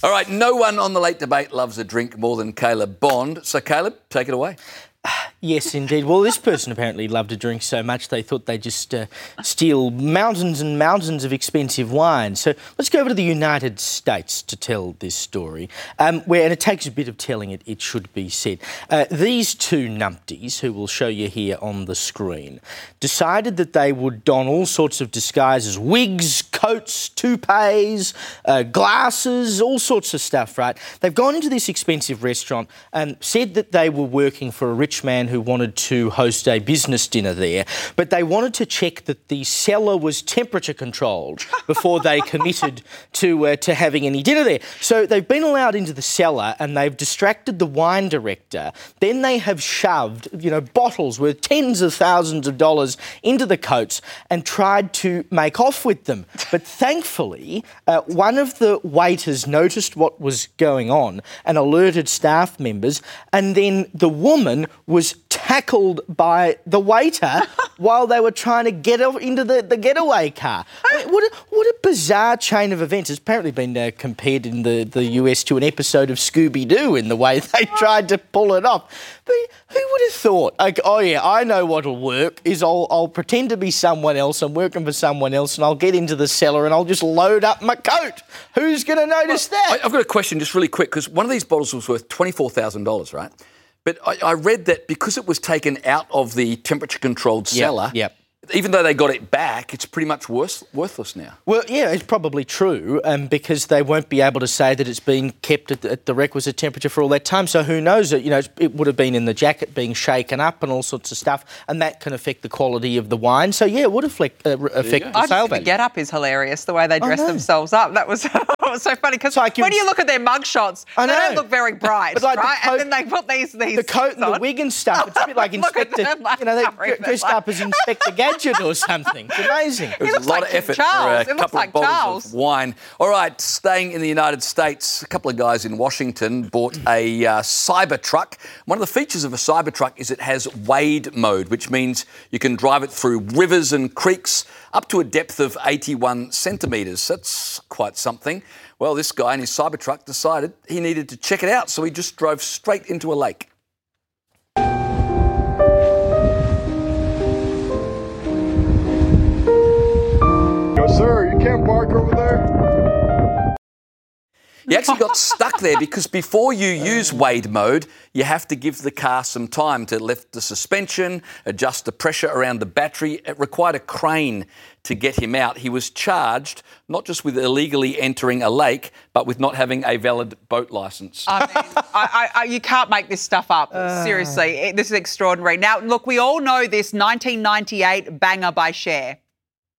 All right, no one on the Late Debate loves a drink more than Caleb Bond. So, Caleb, take it away. Yes, indeed. Well, this person apparently loved a drink so much they thought they'd just steal mountains and mountains of expensive wine. So let's go over to the United States to tell this story, and it takes a bit of telling it should be said. These two numpties, who we'll show you here on the screen, decided that they would don all sorts of disguises, wigs, coats, toupees, glasses, all sorts of stuff, right? They've gone into this expensive restaurant and said that they were working for a rich man who wanted to host a business dinner there, but they wanted to check that the cellar was temperature controlled before they committed to having any dinner there. So they've been allowed into the cellar and they've distracted the wine director. Then they have shoved, bottles worth tens of thousands of dollars into the coats and tried to make off with them. But thankfully, one of the waiters noticed what was going on and alerted staff members, and then the woman was tackled by the waiter while they were trying to get into the getaway car. I mean, what a bizarre chain of events. It's apparently been compared in the US to an episode of Scooby-Doo in the way they tried to pull it off. But who would have thought, like, oh yeah, I know what'll work, is I'll pretend to be someone else, I'm working for someone else, and I'll get into the cellar and I'll just load up my coat. Who's going to notice that? I've got a question just really quick, because one of these bottles was worth $24,000, right? But I read that because it was taken out of the temperature-controlled cellar, even though they got it back, it's pretty much worthless now. Well, yeah, it's probably true, because they won't be able to say that it's been kept at the requisite temperature for all that time. So who knows? It would have been in the jacket being shaken up and all sorts of stuff, and that can affect the quality of the wine. So, yeah, it would affect the sale value. The get-up is hilarious, the way they dress themselves up. That was so funny, because when you look at their mugshots, they don't look very bright, right? And then they put these the coat and the wig and stuff. It's a bit like Inspector... they dressed up as Inspector Gadget or something. It's amazing. It was a lot of effort for a couple of bottles of wine. All right, staying in the United States, a couple of guys in Washington bought a Cybertruck. One of the features of a Cybertruck is it has wade mode, which means you can drive it through rivers and creeks up to a depth of 81 centimetres. That's quite something. Well, this guy in his Cybertruck decided he needed to check it out, so he just drove straight into a lake. Sir, you can't park over there. He actually got stuck there because before you use wade mode, you have to give the car some time to lift the suspension, adjust the pressure around the battery. It required a crane to get him out. He was charged not just with illegally entering a lake, but with not having a valid boat licence. I mean, you can't make this stuff up. Seriously, this is extraordinary. Now, look, we all know this 1998 banger by Cher.